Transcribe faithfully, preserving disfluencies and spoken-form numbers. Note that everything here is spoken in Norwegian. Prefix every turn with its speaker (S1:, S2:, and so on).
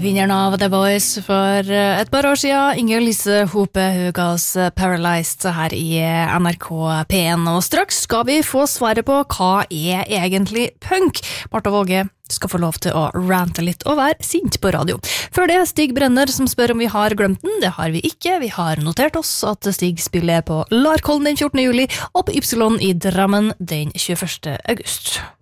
S1: Vinneren av The Voice for et par år siden, Inger Lise Hope, hun ga oss Paralyzed her i N R K P en, og straks skal vi få svaret på hva er egentlig punk. Martha Våge skal få lov til å rante litt og være sint på radio. Før det, Stig Brenner som spør om vi har glemt den. Det har vi ikke. Vi har notert oss at Stig spiller på Larkollen den fjortende juli og på Ypsilon i Drammen den tjueførste august.